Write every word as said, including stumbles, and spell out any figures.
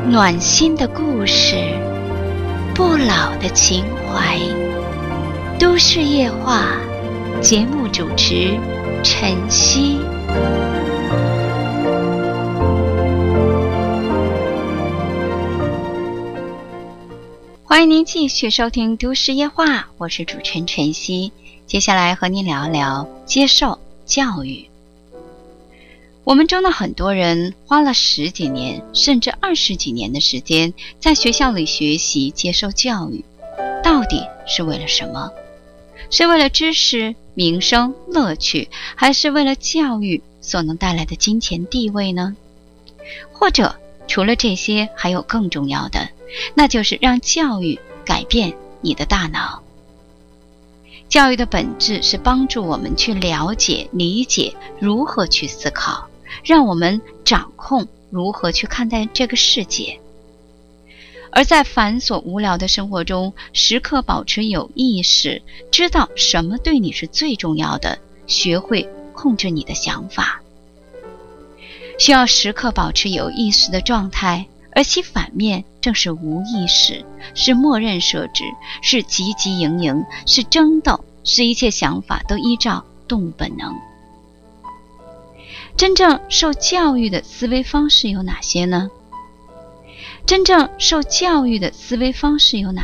暖心的故事，不老的情怀。都市夜话，节目主持晨曦。欢迎您继续收听都市夜话，我是主持人晨曦。接下来和您聊聊接受教育。我们中的很多人花了十几年甚至二十几年的时间在学校里学习接受教育，到底是为了什么？是为了知识、名声、乐趣，还是为了教育所能带来的金钱地位呢？或者除了这些还有更重要的，那就是让教育改变你的大脑。教育的本质是帮助我们去了解、理解如何去思考，让我们掌控如何去看待这个世界。而在繁琐无聊的生活中，时刻保持有意识，知道什么对你是最重要的，学会控制你的想法。需要时刻保持有意识的状态，而其反面正是无意识，是默认设置，是汲汲营营，是争斗，是一切想法都依照动物本能。真正受教育的思维方式有哪些呢？真正受教育的思维方式有哪